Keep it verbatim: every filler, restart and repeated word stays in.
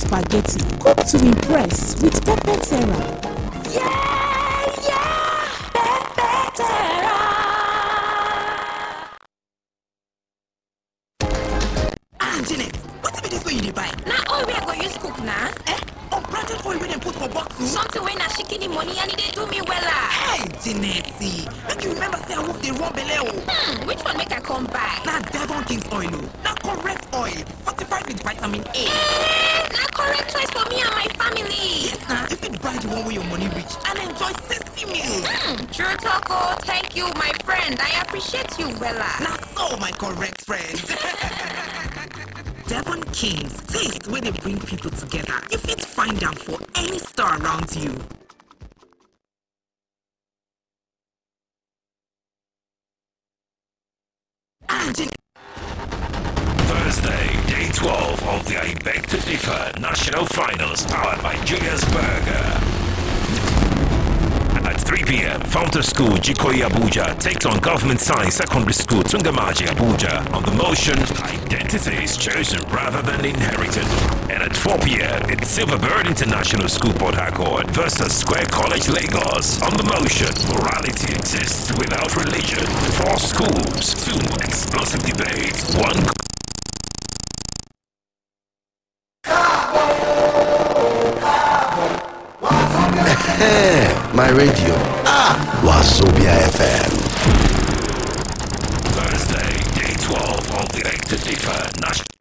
spaghetti cooked to impress with Pepe Terra. Yeah, yeah, Pepe Terra. Ah, Janet, what be this way you dey buy? Na oil wey I go use cook na. Eh? Unbranded oil wey dem put for bottle? Something wey na shikini money and e dey do me wella. Hey, Janet, make you remember say I wolf dey run belle o. Hmm, which one make I come buy? Na Devon King's oil o. Na correct oil, fortified with vitamin A. Eh, na correct choice for me and my family. Yes, na. You fit buy the one wey your money reach and enjoy tasty meals. Hmm, true talk o. Thank you, my friend. I appreciate you wella. Na so, my correct friend. Devon King's, taste where they bring people together. You fit find them for any store around you. Thursday, day twelve of the I Beg to Differ National Finals powered by Julius Berger. At three p.m, Fountain School, Jikoyi Abuja takes on Government Science Secondary School, Tungamaji Abuja on the motion Identity is chosen rather than inherited. And at four p.m, it's Silverbird International School, Port Harcourt versus Square College, Lagos on the motion Morality exists without religion. Four schools, two explosive debates, one My radio. Ah, Wazobia F M. Thursday, day twelve of the Beg to Differ National